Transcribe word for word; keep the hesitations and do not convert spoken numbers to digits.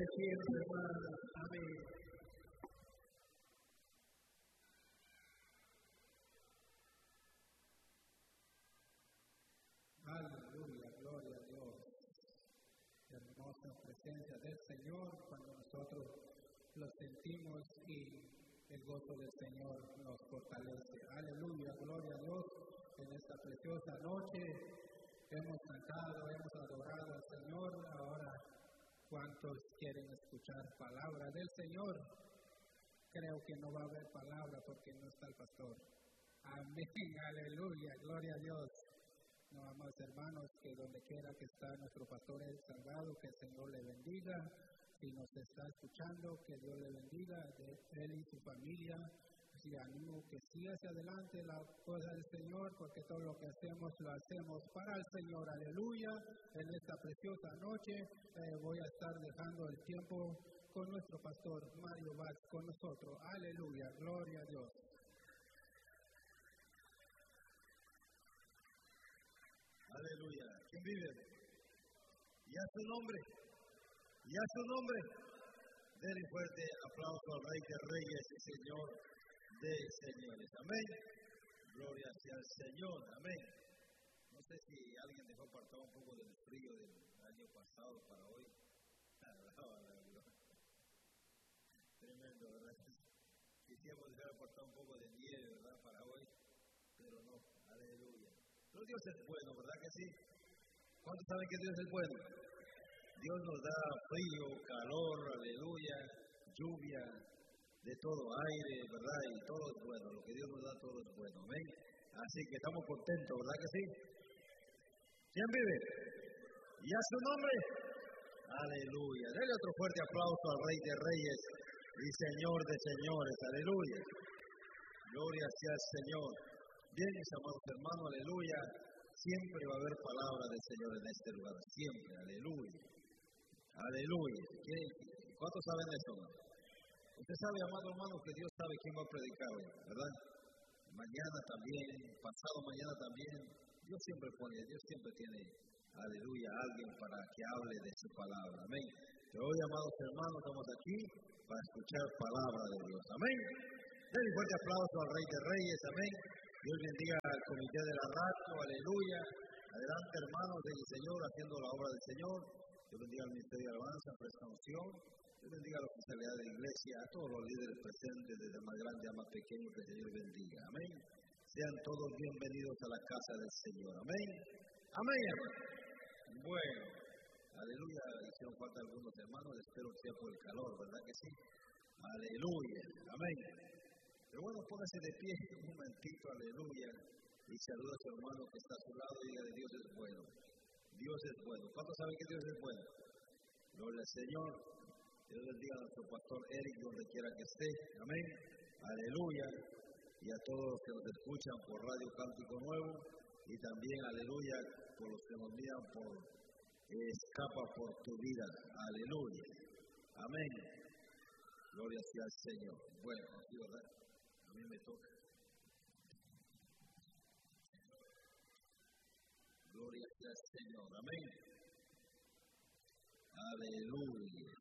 cielos, hermanos. Amén. Aleluya, gloria a Dios. Hermosa presencia del Señor cuando nosotros lo sentimos y el gozo del Señor nos fortalece. Aleluya, gloria a Dios. En esta preciosa noche hemos cantado, hemos adorado al Señor. Ahora, ¿cuántos quieren escuchar palabra del Señor? Creo que no va a haber palabra porque no está el pastor. Amén, aleluya, gloria a Dios. No, amados hermanos, que donde quiera que está nuestro pastor el Salgado, que el Señor le bendiga. Si nos está escuchando, que Dios le bendiga, de él y su familia. Si animo que siga hacia adelante la cosa del Señor, porque todo lo que hacemos, lo hacemos para el Señor. Aleluya. En esta preciosa noche eh, voy a estar dejando el tiempo con nuestro pastor Mario Vaz con nosotros. Aleluya. Gloria a Dios. Aleluya. ¿Quién vive? Y a su nombre, y a su nombre, denle fuerte aplauso al Rey de Reyes y Señor de Señores. Amén. Gloria sea al Señor. Amén. No sé si alguien dejó apartado un poco del frío del año pasado para hoy. Tremendo, ¿verdad? Quisiéramos dejar apartado un poco de nieve, ¿verdad? Para hoy, pero no. Aleluya. Pero Dios es bueno, ¿verdad que sí? ¿Cuántos saben que Dios es bueno? Dios nos da frío, calor, aleluya, lluvia, de todo aire, ¿verdad? Y todo es bueno, lo que Dios nos da todo es bueno, ¿ven? Así que estamos contentos, ¿verdad que sí? ¿Quién vive? Y a su nombre, aleluya. Denle otro fuerte aplauso al Rey de Reyes y Señor de Señores, aleluya. Gloria sea al Señor. Bien, mis amados hermanos, aleluya. Siempre va a haber palabra del Señor en este lugar, siempre, aleluya. Aleluya. ¿Cuántos saben eso? Usted sabe, amado hermano, que Dios sabe quién va a predicar hoy, ¿verdad? Mañana también, pasado mañana también. Dios siempre pone, Dios siempre tiene, aleluya, alguien para que hable de su palabra, amén. Pero hoy, amados hermanos, estamos aquí para escuchar palabra de Dios, amén. Den un fuerte aplauso al Rey de Reyes, amén. Dios bendiga al comité de la radio, aleluya. Adelante, hermanos del Señor, haciendo la obra del Señor. Dios bendiga al Ministerio de Alabanza, Presta Unción. Dios bendiga a la oficialidad de la iglesia, a todos los líderes presentes, desde el más grande a más pequeño, que el Señor bendiga. Amén. Sean todos bienvenidos a la casa del Señor. Amén. Amén, hermano. Bueno, aleluya. Hicieron falta algunos hermanos, espero que sea por el calor, ¿verdad que sí? Aleluya. Amén. Pero bueno, póngase de pie un momentito, aleluya, y saluda a su hermano que está a su lado y diga, Dios es bueno, Dios es bueno. ¿Cuántos saben que Dios es bueno? Gloria al Señor. Dios bendiga a nuestro pastor Eric, donde quiera que esté, amén, aleluya, y a todos los que nos escuchan por Radio Cántico Nuevo, y también, aleluya, por los que nos miran por Escapa por tu vida, aleluya, amén, gloria sea al Señor. Bueno, sí, ¿verdad? A mí me toca. Gloria sea al Señor. Amén. Aleluya.